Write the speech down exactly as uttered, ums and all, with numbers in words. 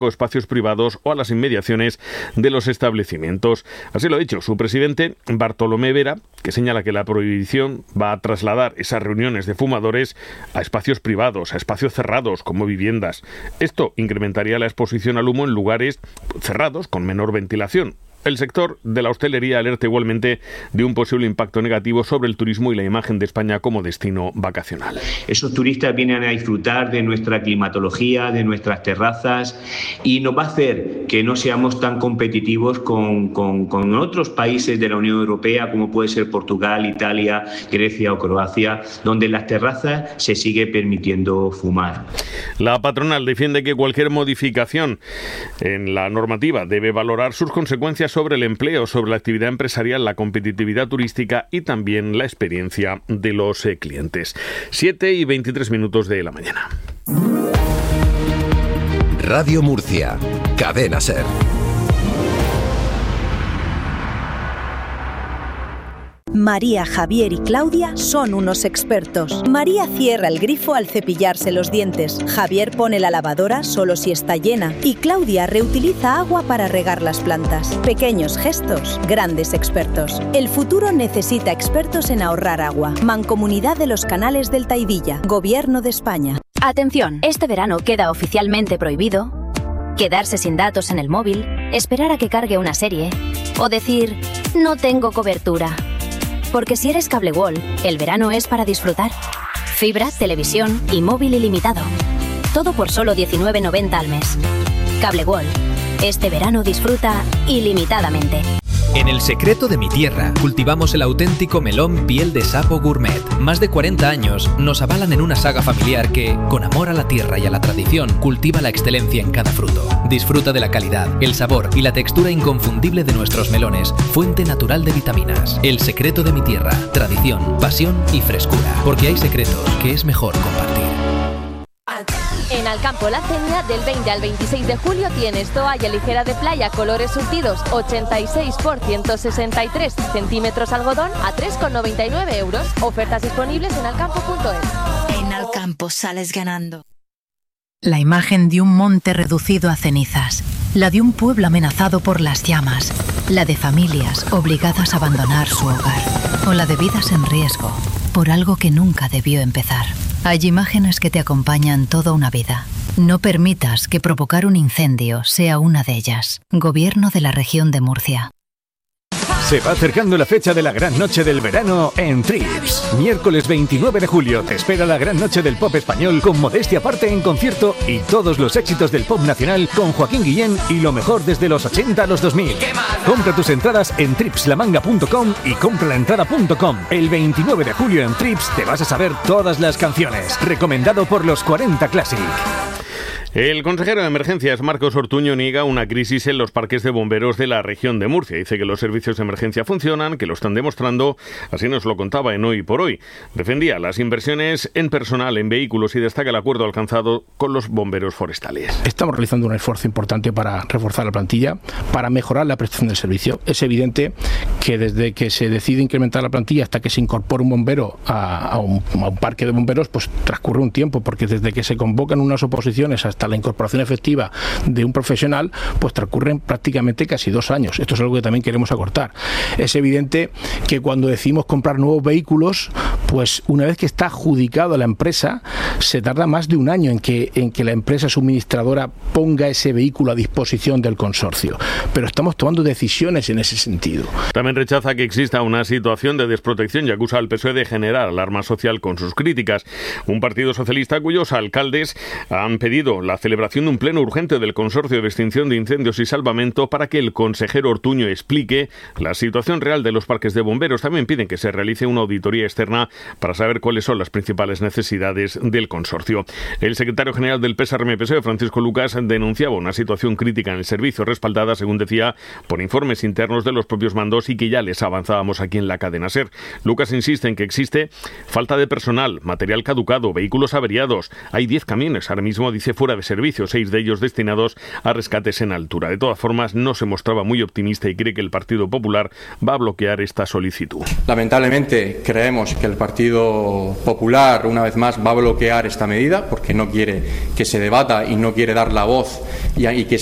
espacios privados o a las inmediaciones de los establecimientos. Así lo ha dicho su presidente, Bartolomé Vera, que señala que la prohibición va a trasladar esas reuniones de fumadores a espacios privados, a espacios cerrados como viviendas. Esto incrementaría la exposición al humo en lugares cerrados con menor ventilación. El sector de la hostelería alerta igualmente de un posible impacto negativo sobre el turismo y la imagen de España como destino vacacional. Esos turistas vienen a disfrutar de nuestra climatología, de nuestras terrazas, y nos va a hacer que no seamos tan competitivos con, con, con otros países de la Unión Europea, como puede ser Portugal, Italia, Grecia o Croacia, donde en las terrazas se sigue permitiendo fumar. La patronal defiende que cualquier modificación en la normativa debe valorar sus consecuencias sobre el empleo, sobre la actividad empresarial, la competitividad turística y también la experiencia de los eh, clientes. siete y veintitrés minutos de la mañana. Radio Murcia, Cadena SER. María, Javier y Claudia son unos expertos. María cierra el grifo al cepillarse los dientes. Javier pone la lavadora solo si está llena. Y Claudia reutiliza agua para regar las plantas. Pequeños gestos, grandes expertos. El futuro necesita expertos en ahorrar agua. Mancomunidad de los Canales del Taivilla. Gobierno de España. Atención, este verano queda oficialmente prohibido quedarse sin datos en el móvil, esperar a que cargue una serie o decir no tengo cobertura. Porque si eres Cable World, el verano es para disfrutar. Fibra, televisión y móvil ilimitado. Todo por solo diecinueve noventa al mes. Cable World. Este verano disfruta ilimitadamente. En El Secreto de mi Tierra cultivamos el auténtico melón piel de sapo gourmet. Más de cuarenta años nos avalan en una saga familiar que, con amor a la tierra y a la tradición, cultiva la excelencia en cada fruto. Disfruta de la calidad, el sabor y la textura inconfundible de nuestros melones, fuente natural de vitaminas. El Secreto de mi Tierra, tradición, pasión y frescura. Porque hay secretos que es mejor compartir. En Alcampo La Cenia, del veinte al veintiséis de julio, tienes toalla ligera de playa, colores surtidos, ochenta y seis por ciento sesenta y tres centímetros algodón, a tres con noventa y nueve euros. Ofertas disponibles en alcampo punto es. En Alcampo sales ganando. La imagen de un monte reducido a cenizas, la de un pueblo amenazado por las llamas, la de familias obligadas a abandonar su hogar, o la de vidas en riesgo por algo que nunca debió empezar. Hay imágenes que te acompañan toda una vida. No permitas que provocar un incendio sea una de ellas. Gobierno de la Región de Murcia. Se va acercando la fecha de la gran noche del verano en Trips. Miércoles veintinueve de julio te espera la gran noche del pop español con Modestia Aparte en concierto y todos los éxitos del pop nacional con Joaquín Guillén y lo mejor desde los ochenta a los dos mil. Compra tus entradas en trips la manga punto com y compralaentrada punto com. El veintinueve de julio en Trips te vas a saber todas las canciones. Recomendado por los cuarenta Classic. El consejero de Emergencias, Marcos Ortuño, niega una crisis en los parques de bomberos de la región de Murcia. Dice que los servicios de emergencia funcionan, que lo están demostrando, así nos lo contaba en Hoy por Hoy. Defendía las inversiones en personal, en vehículos y destaca el acuerdo alcanzado con los bomberos forestales. Estamos realizando un esfuerzo importante para reforzar la plantilla, para mejorar la prestación del servicio. Es evidente que desde que se decide incrementar la plantilla hasta que se incorpora un bombero a, a, un, a un parque de bomberos, pues transcurre un tiempo, porque desde que se convocan unas oposiciones hasta la incorporación efectiva de un profesional, pues transcurren prácticamente casi dos años. Esto es algo que también queremos acortar. Es evidente que cuando decimos comprar nuevos vehículos, pues una vez que está adjudicado a la empresa, se tarda más de un año en que, en que la empresa suministradora ponga ese vehículo a disposición del consorcio. Pero estamos tomando decisiones en ese sentido. También rechaza que exista una situación de desprotección y acusa al P S O E de generar alarma social con sus críticas. Un partido socialista cuyos alcaldes han pedido la celebración de un pleno urgente del Consorcio de Extinción de Incendios y Salvamento para que el consejero Ortuño explique la situación real de los parques de bomberos. También piden que se realice una auditoría externa para saber cuáles son las principales necesidades del consorcio. El secretario general del P S R M P S O E, Francisco Lucas, denunciaba una situación crítica en el servicio, respaldada, según decía, por informes internos de los propios mandos y que ya les avanzábamos aquí en la cadena SER. Lucas insiste en que existe falta de personal, material caducado, vehículos averiados. Hay diez camiones ahora mismo, dice, fuera de nueve servicios, seis de ellos destinados a rescates en altura. De todas formas, no se mostraba muy optimista y cree que el Partido Popular va a bloquear esta solicitud. Lamentablemente creemos que el Partido Popular una vez más va a bloquear esta medida porque no quiere que se debata y no quiere dar la voz y, y que